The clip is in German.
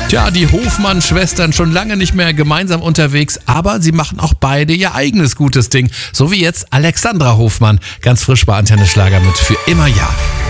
Tja, die Hofmann-Schwestern schon lange nicht mehr gemeinsam unterwegs, aber sie machen auch beide ihr eigenes gutes Ding. So wie jetzt Alexandra Hofmann, ganz frisch bei Antenne Schlager mit Für immer Ja.